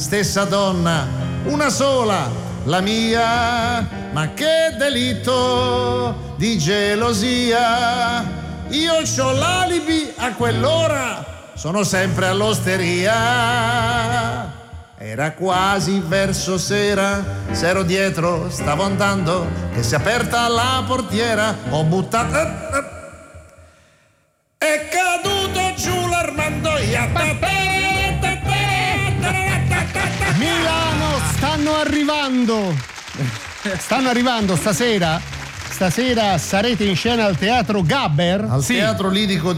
stessa donna, una sola, la mia, ma che delitto di gelosia. Io c'ho l'alibi, a quell'ora sono sempre all'osteria. Era quasi verso sera, s'ero dietro, stavo andando, che si è aperta la portiera, ho buttato... È caduto giù l'armandoia. Milano, stanno arrivando stasera. Stasera sarete in scena al Teatro Gaber? Al Teatro Lirico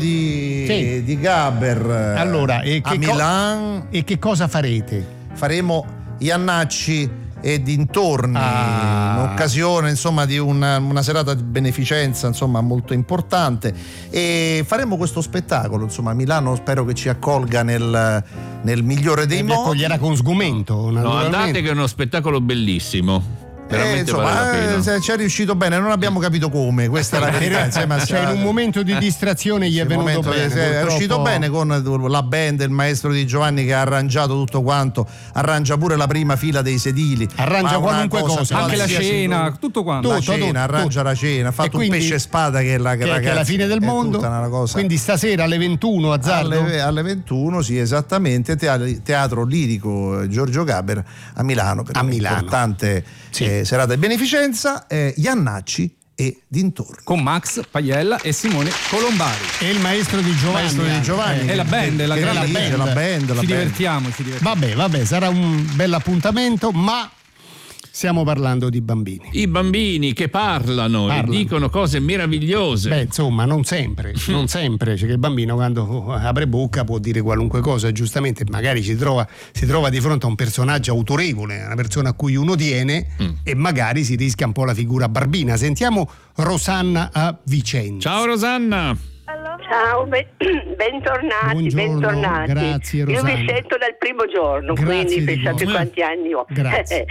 di Gaber. Allora, a Milano. E che cosa farete? Faremo Iannacci e dintorni, in occasione insomma di una serata di beneficenza insomma molto importante, e faremo questo spettacolo insomma a Milano. Spero che ci accolga nel migliore dei modi. Vi accoglierà con sgomento. No, andate, che è uno spettacolo bellissimo. Insomma, ci è riuscito bene, non abbiamo capito come, questa è la verità. Cioè, in un momento di distrazione gli è venuto bene. È riuscito bene con la band, il maestro Di Giovanni che ha arrangiato tutto quanto, arrangia pure la prima fila dei sedili, arrangia qualunque cosa, anche la cena, tutto quanto. Arrangia la cena, ha fatto un pesce spada che è la fine del mondo. Quindi stasera alle 21 azzardo? Alle 21, sì, esattamente, Teatro Lirico Giorgio Gaber a Milano, per un'importante serata di beneficenza, Iannacci e dintorni, con Max Paiella e Simone Colombari e il maestro Di Giovanni, e la band, la grande band. Ci divertiamo. Vabbè, sarà un bel appuntamento, ma stiamo parlando di bambini. I bambini che parlano e dicono cose meravigliose. Beh, insomma, non sempre. Cioè, che il bambino quando apre bocca può dire qualunque cosa, giustamente magari si trova di fronte a un personaggio autorevole, una persona a cui uno tiene, e magari si rischia un po' la figura barbina. Sentiamo Rosanna a Vicenza. Ciao Rosanna. Ciao, bentornati. Buongiorno, bentornati. Grazie Rosanna. Io vi sento dal primo giorno, quindi pensate quanti anni ho. Grazie.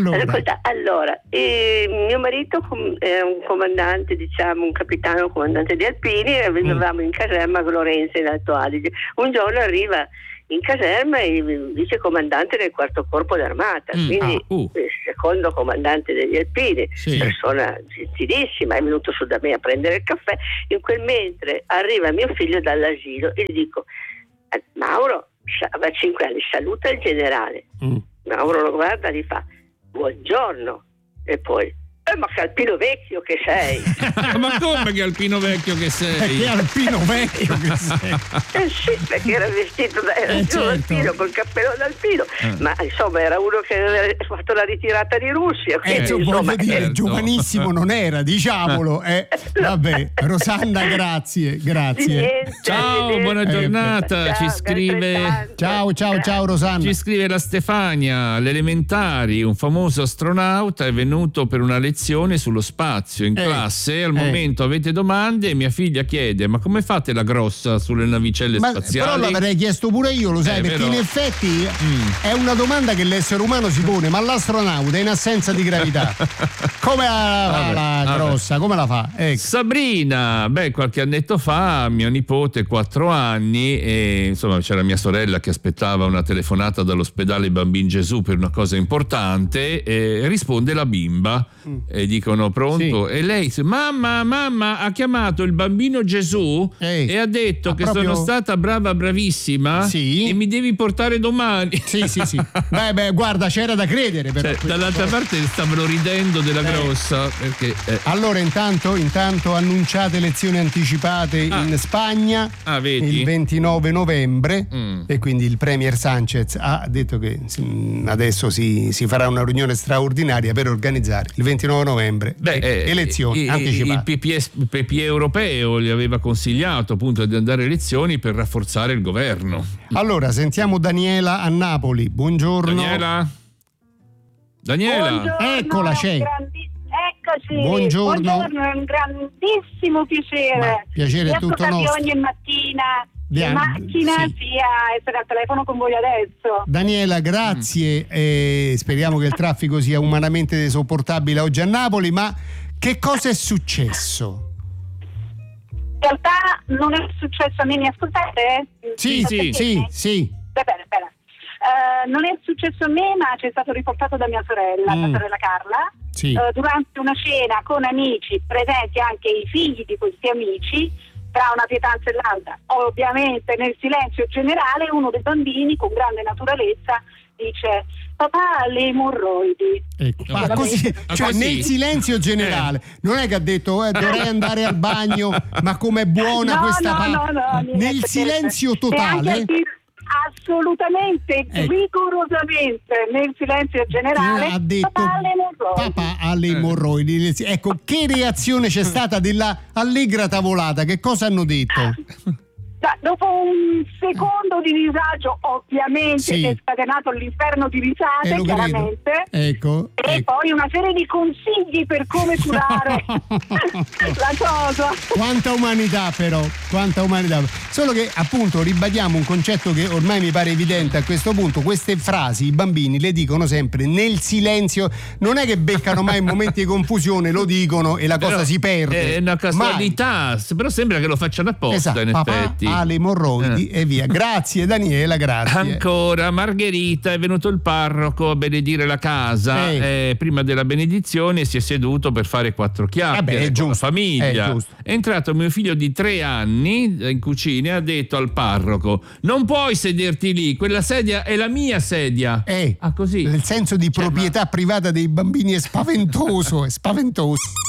Allora, mio marito è un comandante, diciamo un capitano comandante di alpini, e vivevamo in caserma con Lorenzo in Alto Adige. Un giorno arriva in caserma il vice comandante del quarto corpo d'armata, quindi il secondo comandante degli alpini, persona gentilissima, è venuto su da me a prendere il caffè. In quel mentre arriva mio figlio dall'asilo e gli dico: Mauro, aveva 5 anni, saluta il generale. Mauro lo guarda e gli fa: buongiorno, e poi: ma che alpino vecchio che sei! Ma come che alpino vecchio che sei? Che alpino vecchio che sei? Sì, perché era vestito da alpino, col cappello d'alpino, ma insomma era uno che aveva fatto la ritirata di Russia. Voglio dire, giovanissimo non era, diciamolo. Vabbè, Rosanna, grazie. Niente, ciao, buona giornata. Ci scrive. Ciao Rosanna. Ci scrive la Stefania, alle elementari un famoso astronauta è venuto per una lezione sullo spazio in classe. Al momento avete domande e mia figlia chiede: ma come fate la grossa sulle navicelle spaziali? Però l'avrei chiesto pure io, lo sai, perché in effetti è una domanda che l'essere umano si pone, ma l'astronauta in assenza di gravità come la grossa, come la fa? Sabrina, qualche annetto fa mio nipote 4 anni, e insomma c'era mia sorella che aspettava una telefonata dall'ospedale Bambin Gesù per una cosa importante, e risponde la bimba e dicono: pronto? E lei dice: mamma ha chiamato il bambino Gesù e ha detto che sono stata bravissima e mi devi portare domani. Sì. Beh, guarda, c'era da credere, però. Dall'altra parte stavano ridendo della grossa, perché allora intanto annunciate lezioni anticipate in Spagna il 29 novembre e quindi il premier Sanchez ha detto che adesso si farà una riunione straordinaria per organizzare il 29 novembre elezioni anticipate. Il PPE europeo gli aveva consigliato appunto di andare a elezioni per rafforzare il governo. Allora sentiamo Daniela a Napoli. Buongiorno. Daniela. Buongiorno, eccola, c'è. Eccoci. Buongiorno, è un grandissimo piacere. Piacere tutto nostro. Ogni mattina in macchina sia essere al telefono con voi adesso. Daniela, grazie. Speriamo che il traffico sia umanamente sopportabile oggi a Napoli, ma che cosa è successo? In realtà non è successo a me, mi ascoltate? Sì. Va bene. non è successo a me, ma c'è stato riportato da mia sorella, mia sorella Carla, sì. Durante una cena con amici, presenti anche i figli di questi amici, tra una pietanza e l'altra, ovviamente nel silenzio generale, uno dei bambini con grande naturalezza dice: papà ha le emorroidi. Ecco. Ma così, cioè nel silenzio generale, non è che ha detto dovrei andare al bagno, ma com'è buona questa no, nel silenzio totale. Assolutamente, rigorosamente nel silenzio generale ha detto papà ha le emorroidi. Ecco, che reazione c'è stata della allegra tavolata? Che cosa hanno detto? Dopo un secondo di disagio, ovviamente è scatenato l'inferno di risate, chiaramente, ecco. Poi una serie di consigli per come curare la cosa. Quanta umanità, però, quanta umanità. Solo che appunto ribadiamo un concetto che ormai mi pare evidente a questo punto: queste frasi i bambini le dicono sempre nel silenzio, non è che beccano mai in momenti di confusione, lo dicono e la cosa si perde. È una casualità, però sembra che lo facciano apposta, in effetti. Ha le emorroidi e via. Grazie Daniela, grazie. Ancora Margherita, è venuto il parroco a benedire la casa, prima della benedizione si è seduto per fare 4 chiacchiere con la famiglia. È entrato mio figlio di 3 anni in cucina e ha detto al parroco: non puoi sederti lì, quella sedia è la mia sedia. Così. Il senso di proprietà privata dei bambini è spaventoso, è spaventoso.